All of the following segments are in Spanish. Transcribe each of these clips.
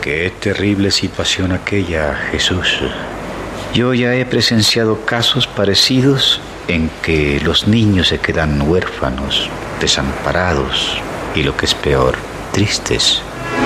Qué terrible situación aquella, Jesús. Yo ya he presenciado casos parecidos en que los niños se quedan huérfanos, desamparados y, lo que es peor, tristes.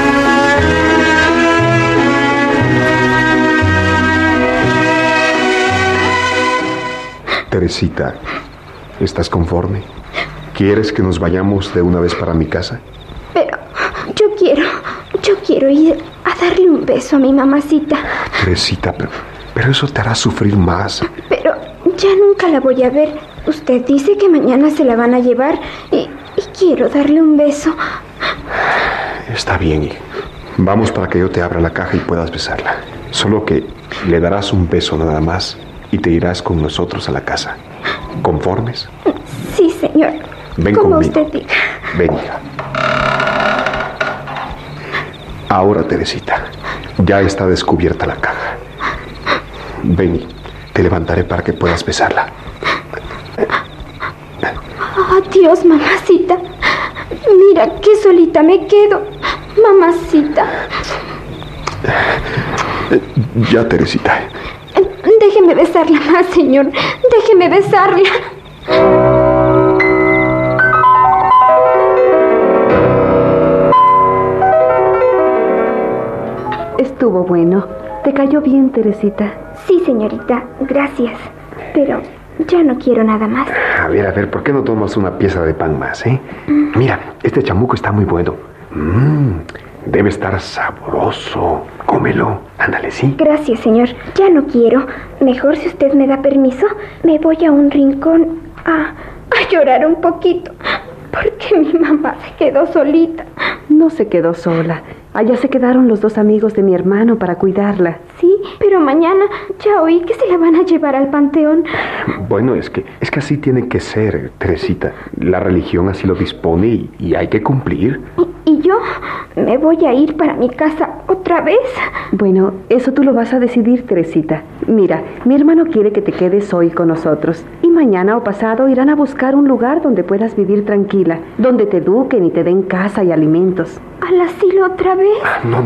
Teresita, ¿estás conforme? ¿Quieres que nos vayamos de una vez para mi casa? Pero yo quiero ir a darle un beso a mi mamacita. Teresita, pero eso te hará sufrir más. Pero ya nunca la voy a ver. Usted dice que mañana se la van a llevar y quiero darle un beso. Está bien, hija. Vamos para que yo te abra la caja y puedas besarla. Solo que le darás un beso nada más y te irás con nosotros a la casa. ¿Conformes? Sí, señor. Ven como conmigo. Usted diga. Ven, hija. Ahora, Teresita, ya está descubierta la caja. Ven, te levantaré para que puedas besarla. Adiós, mamacita. Mira que solita me quedo. Mamacita. Ya, Teresita. Déjeme besarla más, señor. Déjeme besarla. Estuvo bueno. ¿Te cayó bien, Teresita? Sí, señorita. Gracias. Pero ya no quiero nada más. A ver, ¿por qué no tomas una pieza de pan más, eh? Mira, este chamuco está muy bueno. Debe estar sabroso. Cómelo. Ándale, sí. Gracias, señor. Ya no quiero. Mejor, si usted me da permiso, me voy a un rincón a llorar un poquito. Porque mi mamá se quedó solita. No se quedó sola. Allá se quedaron los dos amigos de mi hermano para cuidarla. Sí, pero mañana ya oí que se la van a llevar al panteón. Bueno, es que así tiene que ser, Teresita. La religión así lo dispone y hay que cumplir. ¿Y yo? ¿Me voy a ir para mi casa otra vez? Bueno, eso tú lo vas a decidir, Teresita. Mira, mi hermano quiere que te quedes hoy con nosotros. Y mañana o pasado irán a buscar un lugar donde puedas vivir tranquila, donde te eduquen y te den casa y alimentos. ¿Al asilo otra vez? No.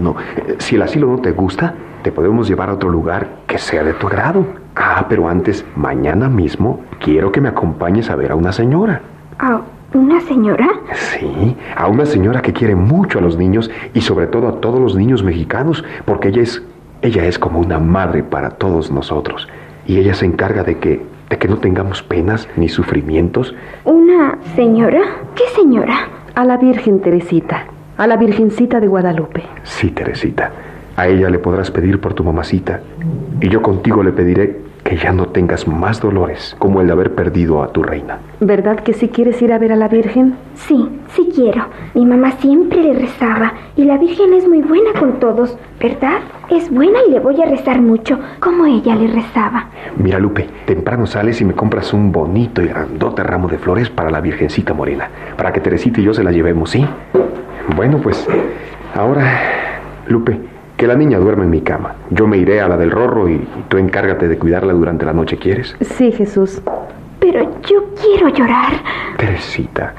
Si el asilo no te gusta, te podemos llevar a otro lugar que sea de tu agrado. Pero antes, mañana mismo, quiero que me acompañes a ver a una señora. ¿A una señora? Sí, a una señora que quiere mucho a los niños y sobre todo a todos los niños mexicanos, porque ella es como una madre para todos nosotros. Y ella se encarga de que no tengamos penas ni sufrimientos. ¿Una señora? ¿Qué señora? A la Virgen Teresita, a la Virgencita de Guadalupe. Sí, Teresita, a ella le podrás pedir por tu mamacita y yo contigo le pediré que ya no tengas más dolores como el de haber perdido a tu reina. ¿Verdad que sí quieres ir a ver a la Virgen? Sí quiero. Mi mamá siempre le rezaba y la Virgen es muy buena con todos, ¿verdad? Es buena y le voy a rezar mucho, como ella le rezaba. Mira, Lupe, temprano sales y me compras un bonito y grandote ramo de flores para la Virgencita Morena, para que Teresita y yo se la llevemos, ¿sí? Bueno, pues, ahora, Lupe, que la niña duerma en mi cama. Yo me iré a la del Rorro y tú encárgate de cuidarla durante la noche, ¿quieres? Sí, Jesús. Pero yo quiero llorar. Teresita,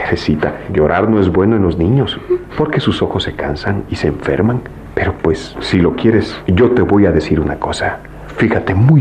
llorar no es bueno en los niños, porque sus ojos se cansan y se enferman. Pero pues, si lo quieres, yo te voy a decir una cosa. Fíjate muy